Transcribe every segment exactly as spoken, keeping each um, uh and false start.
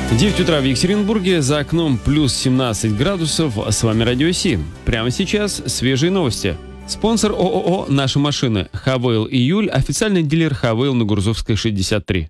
девять утра в Екатеринбурге, за окном плюс семнадцать градусов. С вами Радио Си. Прямо сейчас свежие новости. Спонсор ООО «Наши машины» Хавейл Июль, официальный дилер Хавейл на Гурзувской шестьдесят три.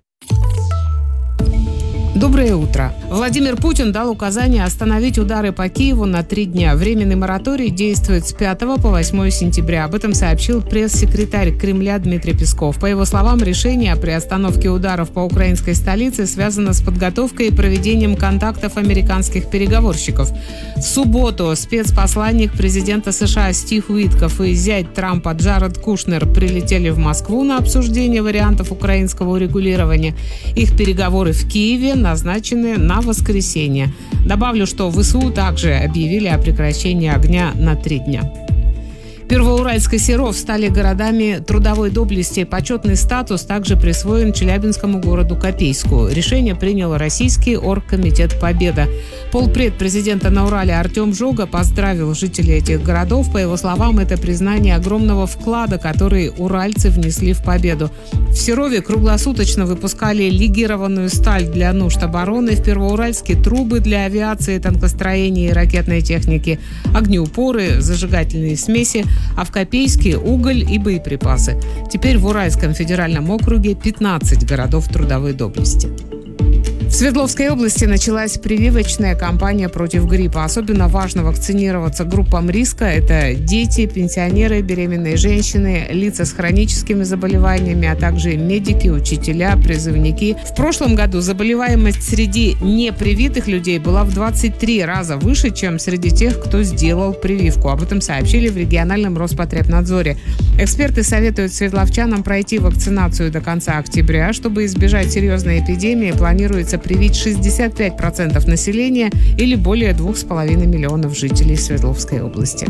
Доброе утро. Владимир Путин дал указание остановить удары по Киеву на три дня. Временный мораторий действует с пятого по восьмое сентября. Об этом сообщил пресс-секретарь Кремля Дмитрий Песков. По его словам, решение о приостановке ударов по украинской столице связано с подготовкой и проведением контактов американских переговорщиков. В субботу спецпосланник президента США Стив Уитков и зять Трампа Джаред Кушнер прилетели в Москву на обсуждение вариантов украинского урегулирования. Их переговоры в Киеве назначены на воскресенье. Добавлю, что ВСУ также объявили о прекращении огня на три дня. Первоуральск и Серов стали городами трудовой доблести. Почетный статус также присвоен челябинскому городу Копейску. Решение принял российский оргкомитет «Победа». Полпред президента на Урале Артем Жога поздравил жителей этих городов. По его словам, это признание огромного вклада, который уральцы внесли в победу. В Серове круглосуточно выпускали легированную сталь для нужд обороны. В Первоуральске трубы для авиации, танкостроения и ракетной техники, огнеупоры, зажигательные смеси, а в Копейске уголь и боеприпасы. Теперь в Уральском федеральном округе пятнадцать городов трудовой доблести. В Свердловской области началась прививочная кампания против гриппа. Особенно важно вакцинироваться группам риска. Это дети, пенсионеры, беременные женщины, лица с хроническими заболеваниями, а также медики, учителя, призывники. В прошлом году заболеваемость среди непривитых людей была в двадцать три раза выше, чем среди тех, кто сделал прививку. Об этом сообщили в региональном Роспотребнадзоре. Эксперты советуют свердловчанам пройти вакцинацию до конца октября. Чтобы избежать серьезной эпидемии, планируется привить шестьдесят пять процентов населения или более двух с половиной миллионов жителей Свердловской области.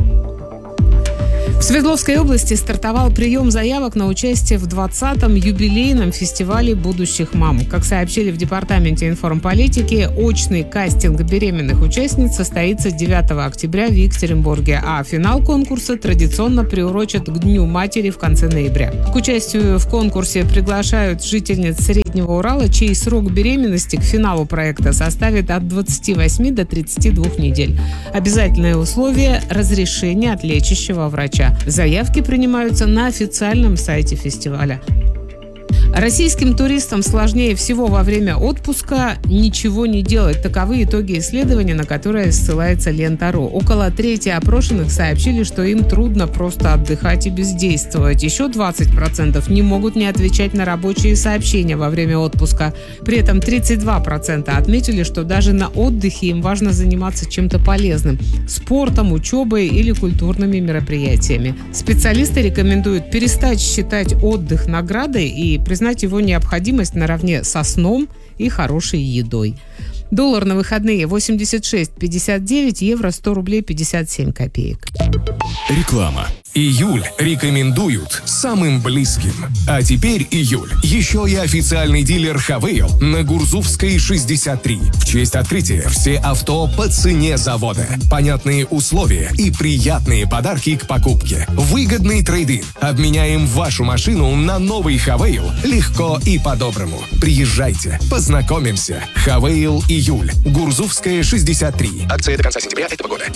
В Свердловской области стартовал прием заявок на участие в двадцатом юбилейном фестивале будущих мам. Как сообщили в Департаменте информполитики, очный кастинг беременных участниц состоится девятого октября в Екатеринбурге, а финал конкурса традиционно приурочат к Дню матери в конце ноября. К участию в конкурсе приглашают жительниц Среднего Урала, чей срок беременности к финалу проекта составит от двадцати восьми до тридцати двух недель. Обязательное условие – разрешение от лечащего врача. Заявки принимаются на официальном сайте фестиваля. Российским туристам сложнее всего во время отпуска ничего не делать. Таковы итоги исследования, на которое ссылается Лента.ру. Около трети опрошенных сообщили, что им трудно просто отдыхать и бездействовать. Еще двадцать процентов не могут не отвечать на рабочие сообщения во время отпуска. При этом тридцать два процента отметили, что даже на отдыхе им важно заниматься чем-то полезным – спортом, учебой или культурными мероприятиями. Специалисты рекомендуют перестать считать отдых наградой и признать его необходимость наравне со сном и хорошей едой. Доллар на выходные восемьдесят шесть пятьдесят девять, евро сто рублей пятьдесят семь копеек. Реклама. Июль рекомендуют самым близким. А теперь июль. Еще и официальный дилер Хавейл на Гурзувской шестьдесят три. В честь открытия все авто по цене завода. Понятные условия и приятные подарки к покупке. Выгодный трейд-ин. Обменяем вашу машину на новый Хавейл легко и по-доброму. Приезжайте, познакомимся. Хавейл Июль. Гурзувская шестьдесят три. Акция до конца сентября этого года.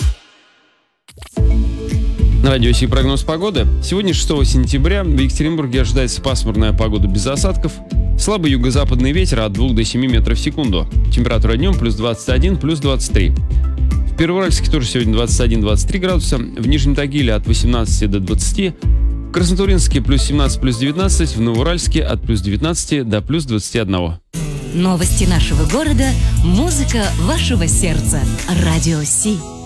На Радио Си прогноз погоды. Сегодня, шестого сентября, в Екатеринбурге ожидается пасмурная погода без осадков. Слабый юго-западный ветер от двух до семи метров в секунду. Температура днем плюс двадцать один, плюс двадцать три. В Первоуральске тоже сегодня двадцать один - двадцать три градуса. В Нижнем Тагиле от восемнадцати до двадцати. В Краснотуринске плюс семнадцать, плюс девятнадцать. В Новоуральске от плюс девятнадцати до плюс двадцати одного. Новости нашего города, музыка вашего сердца. Радио Си.